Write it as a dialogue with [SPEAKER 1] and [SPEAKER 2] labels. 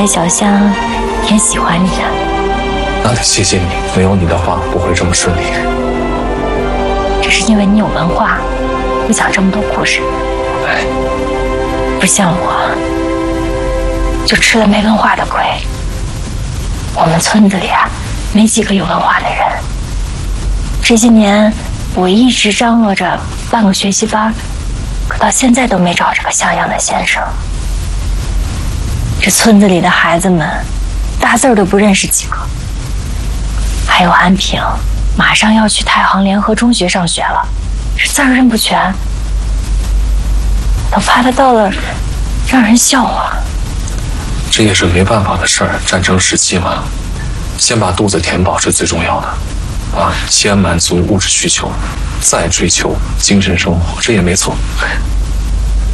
[SPEAKER 1] 来小香挺喜欢你的。
[SPEAKER 2] 那得谢谢你，没有你的话不会这么顺利。
[SPEAKER 1] 只是因为你有文化，会讲这么多故事。
[SPEAKER 2] 哎，
[SPEAKER 1] 不像我，就吃了没文化的亏。我们村子里啊，没几个有文化的人。这些年，我一直张罗着办个学习班，可到现在都没找着个像样的先生。这村子里的孩子们，大字都不认识几个。还有安平，马上要去太行联合中学上学了，这字儿认不全，都怕他到了让人笑话。
[SPEAKER 2] 这也是没办法的事儿，战争时期嘛，先把肚子填饱是最重要的，先满足物质需求，再追求精神生活，这也没错。